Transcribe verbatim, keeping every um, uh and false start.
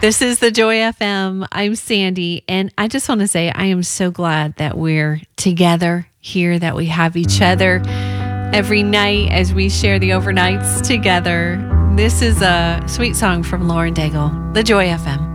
This is the Joy F M. I'm Sandy, and I just want to say I am so glad that we're together here, that we have each other every night as we share the overnights together. This is a sweet song from Lauren Daigle, the Joy F M.